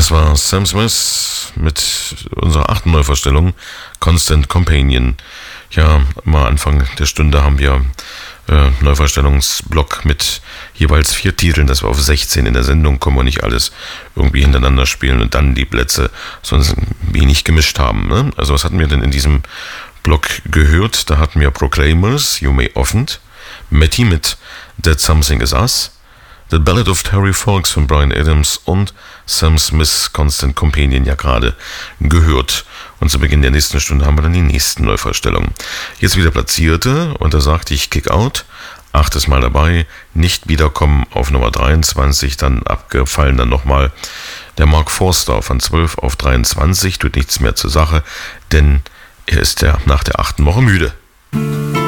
Das war Sam Smith mit unserer 8. Neuvorstellung, Constant Companion. Ja, mal Anfang der Stunde haben wir Neuvorstellungsblock mit jeweils 4 Titeln, dass wir auf 16 in der Sendung kommen und nicht alles irgendwie hintereinander spielen und dann die Plätze sonst wenig gemischt haben. Ne? Also was hatten wir denn in diesem Block gehört? Da hatten wir Proclaimers, You May Offend, Matty mit That Something Is Us, The Ballad of Terry Fox von Bryan Adams und Sam Smith's Constant Companion ja gerade gehört. Und zu Beginn der nächsten Stunde haben wir dann die nächsten Neuvorstellungen. Jetzt wieder Platzierte und da sagte ich Kick Out, 8. Mal dabei, nicht wiederkommen auf Nummer 23, dann abgefallen dann nochmal der Mark Forster von 12 auf 23, tut nichts mehr zur Sache, denn er ist ja nach der 8. Woche müde.